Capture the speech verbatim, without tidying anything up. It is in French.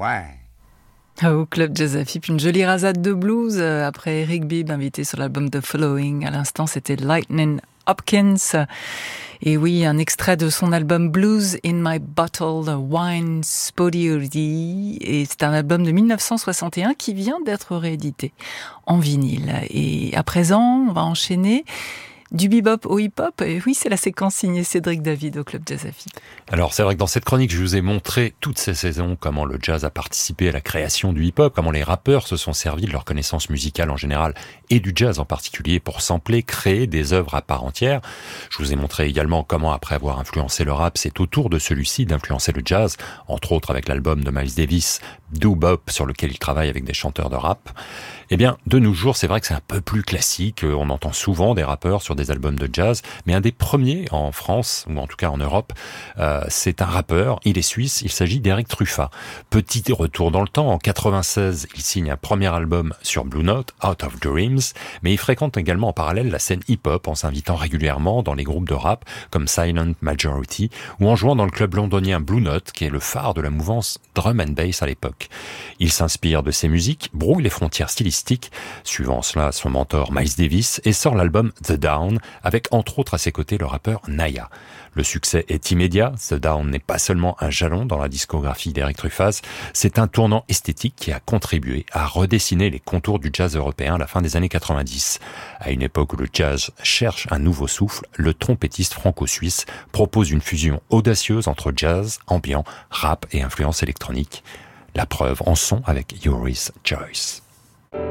wine. Au Club Jazz F I P, une jolie rasade de blues après Eric Bibb, invité sur l'album The Following. À l'instant, c'était Lightning Hopkins. Et oui, un extrait de son album Blues in My Bottle, Wine Spodiori. Et c'est un album de dix-neuf cent soixante et un qui vient d'être réédité en vinyle. Et à présent, on va enchaîner du bebop au hip-hop, et oui, c'est la séquence signée Cédric David au Club Jazz F I P. Alors c'est vrai que dans cette chronique, je vous ai montré toutes ces saisons comment le jazz a participé à la création du hip-hop, comment les rappeurs se sont servis de leur connaissance musicale en général et du jazz en particulier pour sampler, créer des œuvres à part entière. Je vous ai montré également comment, après avoir influencé le rap, c'est au tour de celui-ci d'influencer le jazz, entre autres avec l'album de Miles Davis, Do Bop, sur lequel il travaille avec des chanteurs de rap. Eh bien, de nos jours, c'est vrai que c'est un peu plus classique. On entend souvent des rappeurs sur des albums de jazz, mais un des premiers en France, ou en tout cas en Europe, euh, c'est un rappeur, il est suisse, il s'agit d'Eric Truffat. Petit retour dans le temps, en quatre-vingt-seize, il signe un premier album sur Blue Note, Out of Dreams, mais il fréquente également en parallèle la scène hip-hop en s'invitant régulièrement dans les groupes de rap comme Silent Majority, ou en jouant dans le club londonien Blue Note, qui est le phare de la mouvance drum and bass à l'époque. Il s'inspire de ces musiques, brouille les frontières stylistiques, suivant cela son mentor Miles Davis, et sort l'album The Down, avec entre autres à ses côtés le rappeur Naya. Le succès est immédiat, The Down n'est pas seulement un jalon dans la discographie d'Eric Truffat, c'est un tournant esthétique qui a contribué à redessiner les contours du jazz européen à la fin des années quatre-vingt-dix. À une époque où le jazz cherche un nouveau souffle, le trompettiste franco-suisse propose une fusion audacieuse entre jazz, ambiant, rap et influence électronique. La preuve en son avec Youri's Choice.